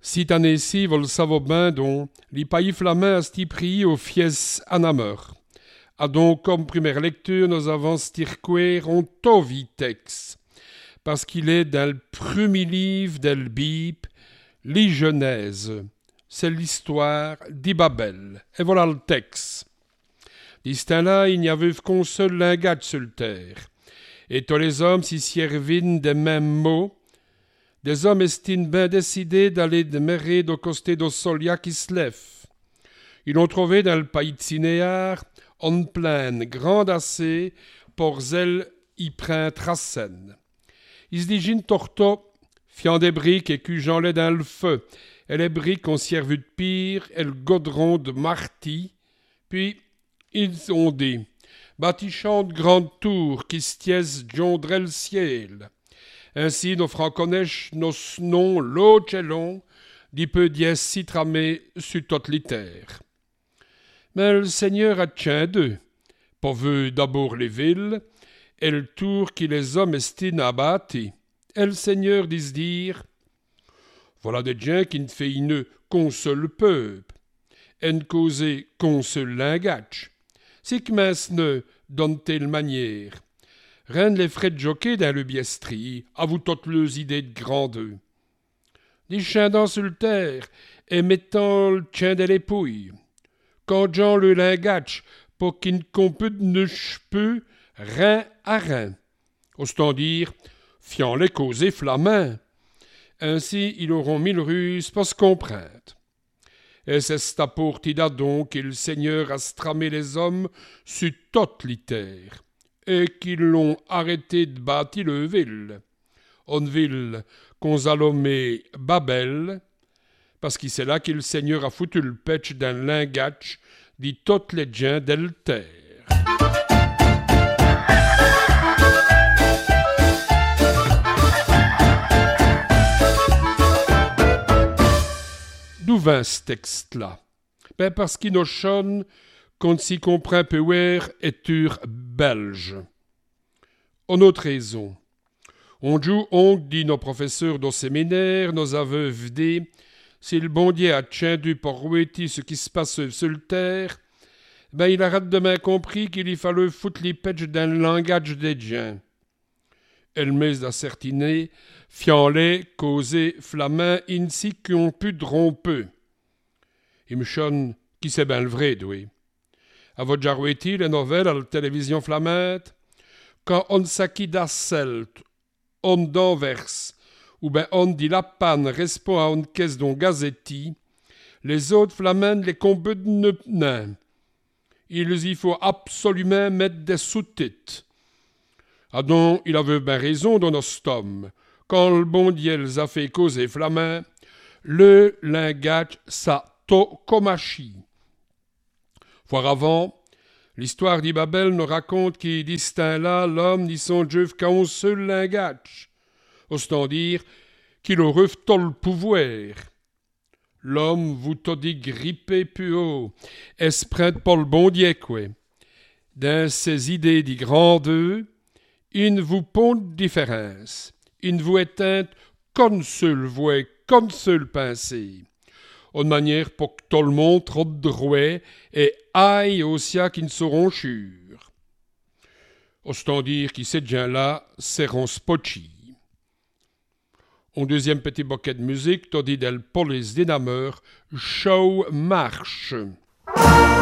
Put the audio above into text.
Si année-ci, vol savo ben dont, les pays flamands a sti prix au fies anameur. A donc, comme première lecture, nous avons stirquer on tovitex, parce qu'il est dans le premier livre de la Bible, les Genèse. C'est l'histoire d'Ibabel. Et voilà le texte. Distinct-là, il n'y avait qu'un seul langage sur la terre. Et tous les hommes s'y servent des mêmes mots. Des hommes estiment bien décidés d'aller demeurer au côté de Solia qui se lève. Ils l'ont trouvé dans le pays de Sinéar, en plaine grande assez pour zèle y prendre tracène. Ils se disent torto, fiant des briques et cugeant-les dans le feu, et les briques ont servi de pire, et le godron de marty, puis ils ont dit, bâtissant de grandes tours qui se tièsent jondrent le ciel. Ainsi, nos franconèches, nos noms, l'autre et long, d'y peu dièse si tramé sur toute les terres. Mais le Seigneur a tient d'eux, pourvu d'abord les villes, et le tour qui les hommes estiment à bâti. Et le Seigneur dit se dire, voilà des gens qui ne fait qu'un seul peuple, et ne causent qu'un seul langage. C'est que maintenant donne telle manière. Rien les frais de jockey dans le biestri, à vous toutes les idées de grandeur. Des chiens dans sur le terre, et mettant le chien de l'épouille. Quand Jean le langage, pour qu'il ne compute ne peut, rien à rien. Autant dire, fiant les causer flamands. Ainsi, ils auront mille ruses pour se comprendre. Et c'est sta portida donc que le Seigneur a stramé les hommes sur toute les terres, et qu'ils l'ont arrêté de bâtir le ville. Une ville qu'on a nommée Babel, parce que c'est là que le Seigneur a foutu le pêche d'un langage dit toutes les gens de la terre. D'où vint ce texte-là? Ben parce qu'il nous chonne qu'on s'y comprend peu et tur belge. En autre raison. On joue dit nos professeurs au séminaire, nos aveux dit, si le bon Dieu a tchendu pour rouetti ce qui se passe sur le terre, ben il a demain compris qu'il y fallait foutre les pêches dans le langage des gens. Elmez d'assertiner, fianlé, causé, flamand, ainsi qu'on pu dromper. Il me chonne qui c'est ben le vrai, oui. À votre jarouetti, les nouvelles à la télévision flamande, quand on s'acquit d'Asselt, on d'Anvers, ou ben on dit la panne répond à une caisse d'un gazetti, les autres flamandes les combutent de nain. Il y faut absolument mettre des sous-titres. Ah donc, il avait bien raison dans nos tomes. Quand le bon Dieu les a fait causer flamand, le langage ça tocomachi. Fois avant, l'histoire d'Ibabel nous raconte qu'il distingue là l'homme ni son Dieu qu'à un seul langage. Autant dire qu'il aurait tout le pouvoir. L'homme vous t'a dit gripper plus haut, et se prend pour le bon Dieu, quoi. Dans ses idées de grandeur, il ne vous pond de différence. Il ne vous éteint qu'une seule voix, qu'une seule pensée. En manière pour que tout le monde trotte droit et aille aussi qui ne seront sûrs. Autant dire que ces gens-là seront spotchi. En deuxième petit bouquet de musique, t'as dit d'elle police dynameur, show marche.